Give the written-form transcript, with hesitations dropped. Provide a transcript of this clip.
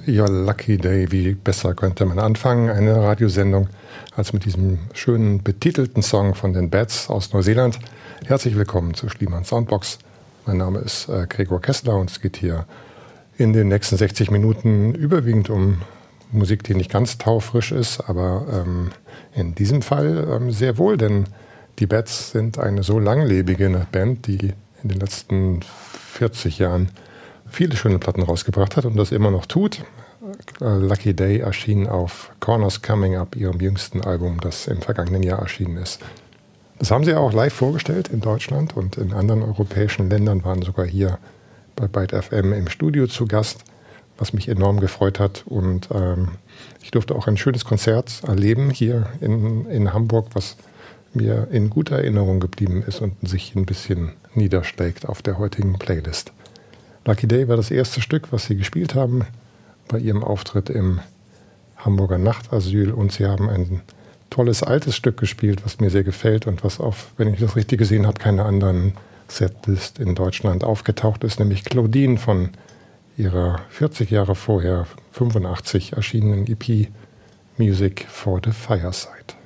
Your Lucky Day, wie besser könnte man anfangen, eine Radiosendung, als mit diesem schönen betitelten Song von den Bats aus Neuseeland. Herzlich willkommen zu Schliemann Soundbox. Mein Name ist Gregor Kessler und es geht hier in den nächsten 60 Minuten überwiegend um Musik, die nicht ganz taufrisch ist, aber in diesem Fall sehr wohl, denn die Bats sind eine so langlebige Band, die in den letzten 40 Jahren viele schöne Platten rausgebracht hat und das immer noch tut. Lucky Day erschien auf Corners Coming Up, ihrem jüngsten Album, das im vergangenen Jahr erschienen ist. Das haben sie auch live vorgestellt in Deutschland und in anderen europäischen Ländern, waren sogar hier bei Byte FM im Studio zu Gast, was mich enorm gefreut hat. Und ich durfte auch ein schönes Konzert erleben hier in Hamburg, was mir in guter Erinnerung geblieben ist und sich ein bisschen niederschlägt auf der heutigen Playlist. Lucky Day war das erste Stück, was sie gespielt haben bei ihrem Auftritt im Hamburger Nachtasyl, und sie haben ein tolles altes Stück gespielt, was mir sehr gefällt und was auf, wenn ich das richtig gesehen habe, keiner anderen Setlist in Deutschland aufgetaucht ist, nämlich Claudine von ihrer 40 Jahre vorher, 85 erschienenen EP Music for the Fireside.